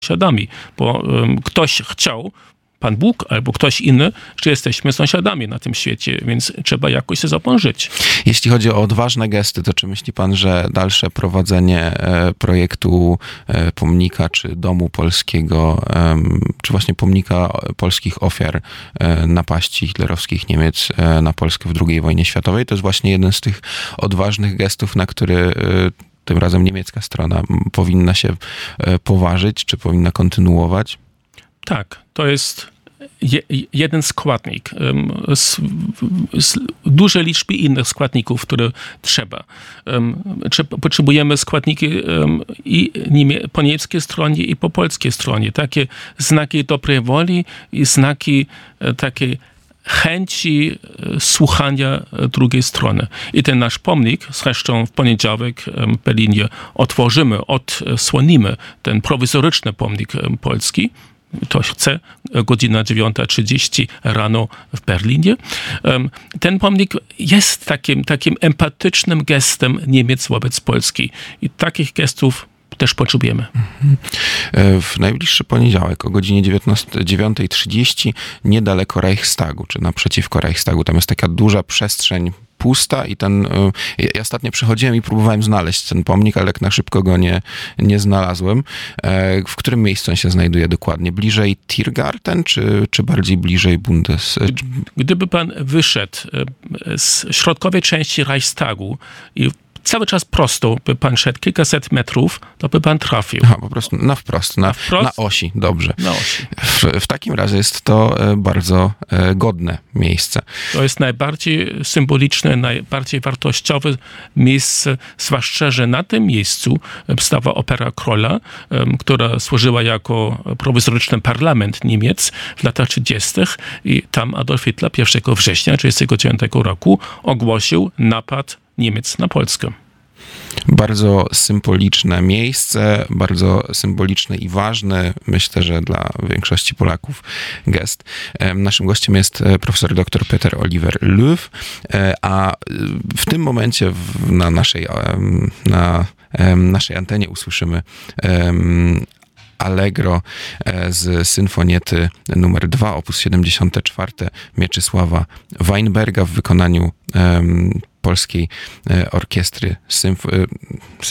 sąsiadami, bo ktoś chciał, Pan Bóg albo ktoś inny, że jesteśmy sąsiadami na tym świecie, więc trzeba jakoś ze sobą żyć. Jeśli chodzi o odważne gesty, to czy myśli pan, że dalsze prowadzenie projektu pomnika, czy domu polskiego, czy właśnie pomnika polskich ofiar napaści hitlerowskich Niemiec na Polskę w II wojnie światowej, to jest właśnie jeden z tych odważnych gestów, na który tym razem niemiecka strona powinna się poważyć, czy powinna kontynuować? Tak, to jest jeden składnik z dużej liczby innych składników, które trzeba. Potrzebujemy składniki i po niemieckiej stronie, i po polskiej stronie. Takie znaki dobrej woli i znaki takiej chęci słuchania drugiej strony. I ten nasz pomnik, zresztą w poniedziałek w Berlinie odsłonimy ten prowizoryczny pomnik polski. To chce, godzina 9:30 rano w Berlinie. Ten pomnik jest takim empatycznym gestem Niemiec wobec Polski. I takich gestów też potrzebujemy. W najbliższy poniedziałek o godzinie 9:30 niedaleko Reichstagu, czy naprzeciwko Reichstagu, tam jest taka duża przestrzeń pusta i ja ostatnio przychodziłem i próbowałem znaleźć ten pomnik, ale tak na szybko go nie znalazłem. W którym miejscu on się znajduje dokładnie? Bliżej Tiergarten, czy bardziej bliżej Gdyby pan wyszedł z środkowej części Reichstagu i cały czas prosto by pan szedł kilkaset metrów, to by pan trafił. Po prostu na wprost, na osi, dobrze. Na osi. W takim razie jest to bardzo godne miejsce. To jest najbardziej symboliczne, najbardziej wartościowe miejsce, zwłaszcza, że na tym miejscu stała Opera Króla, która służyła jako prowizoryczny parlament Niemiec w latach 30. i tam Adolf Hitler 1 września 1939 roku ogłosił napad Niemiec na Polskę. Bardzo symboliczne miejsce, bardzo symboliczny i ważny, myślę, że dla większości Polaków gest. Naszym gościem jest profesor dr Peter Oliver Löw, a w tym momencie na naszej antenie usłyszymy Allegro z symfoniety numer 2, opus 74 Mieczysława Weinberga w wykonaniu Polskiej Orkiestry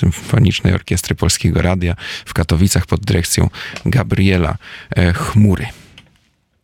Symfonicznej Orkiestry Polskiego Radia w Katowicach pod dyrekcją Gabriela Chmury.